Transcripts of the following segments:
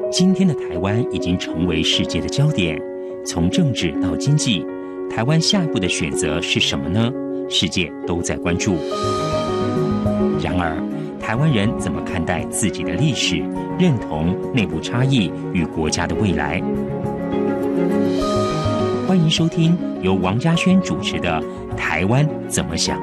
今天的台湾已经成为世界的焦点，从政治到经济，台湾下一步的选择是什么呢？世界都在关注。然而，台湾人怎么看待自己的历史、认同、内部差异与国家的未来？欢迎收听由王嘉轩主持的《台湾怎么想》。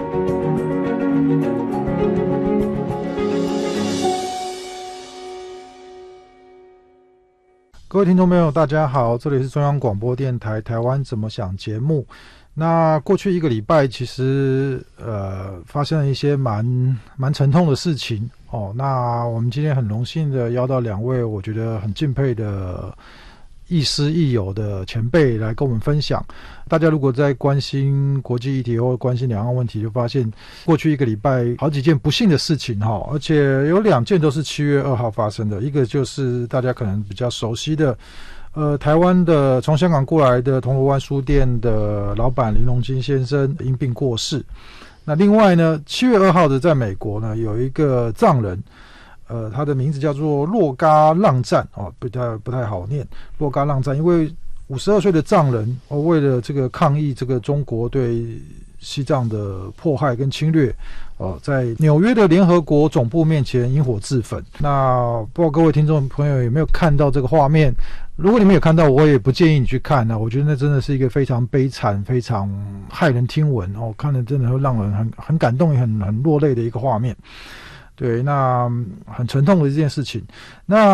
各位听众朋友大家好，这里是中央广播电台台湾怎么想节目。那过去一个礼拜其实发生了一些蛮沉痛的事情哦。那我们今天很荣幸的邀到两位我觉得很敬佩的亦师亦友的前辈来跟我们分享。大家如果在关心国际议题或关心两岸问题，就发现过去一个礼拜好几件不幸的事情哈，而且有2件都是7月2号发生的。一个就是大家可能比较熟悉的台湾的从香港过来的铜锣湾书店的老板林荣金先生因病过世。那另外呢，7月2号的在美国呢有一个藏人，他的名字叫做洛嘎浪赞哦，不太好念，洛嘎浪赞，因为52岁的藏人为了这个抗议这个中国对西藏的迫害跟侵略，在纽约的联合国总部面前引火自焚。那不知道各位听众朋友有没有看到这个画面？如果你没有看到，我也不建议你去看我觉得那真的是一个非常悲惨、非常骇人听闻看了真的会让人很感动、很落泪的一个画面。对，那很沉痛的一件事情。那